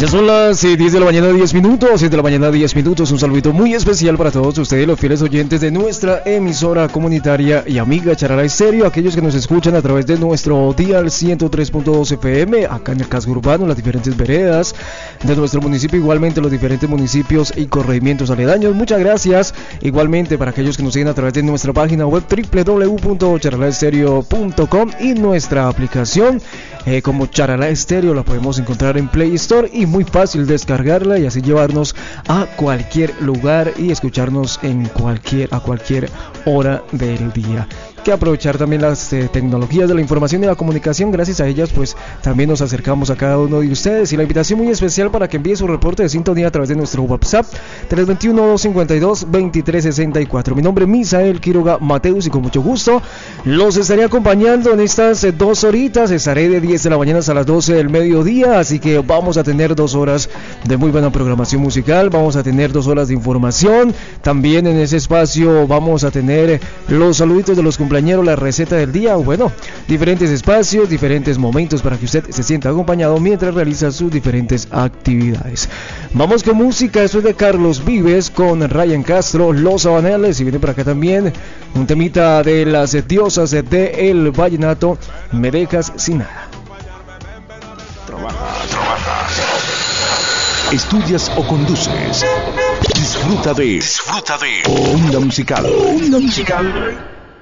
Ya son las 10 de la mañana, 10 minutos, 7 de la mañana, 10 minutos. Un saludito muy especial para todos ustedes, los fieles oyentes de nuestra emisora comunitaria y amiga Charalá Estéreo, aquellos que nos escuchan a través de nuestro dial 103.2 FM, acá en el casco urbano, en las diferentes veredas de nuestro municipio, igualmente los diferentes municipios y corregimientos aledaños. Muchas gracias. Igualmente para aquellos que nos siguen a través de nuestra página web www.charalaestereo.com y nuestra aplicación como Charalá Estéreo, la podemos encontrar en Play Store y muy fácil descargarla y así llevarnos a cualquier lugar y escucharnos a cualquier hora del día. Que aprovechar también las tecnologías de la información y la comunicación. Gracias a ellas pues también nos acercamos a cada uno de ustedes, y la invitación muy especial para que envíe su reporte de sintonía a través de nuestro WhatsApp 321-252-2364. Mi nombre es Misael Quiroga Mateus y con mucho gusto los estaré acompañando en estas 2 horitas. Estaré de 10 de la mañana hasta las 12 del mediodía, así que vamos a tener 2 horas de muy buena programación musical, vamos a tener 2 horas de información. También en ese espacio vamos a tener los saluditos de los cumpleaños, la receta del día, bueno, diferentes espacios, diferentes momentos para que usted se sienta acompañado mientras realiza sus diferentes actividades. Vamos con música, esto es de Carlos Vives con Ryan Castro, Los Habaneles, y viene por acá también un temita de las diosas de el vallenato, Me dejas sin nada. Trabajas, estudias o conduces. Disfruta de Onda Musical.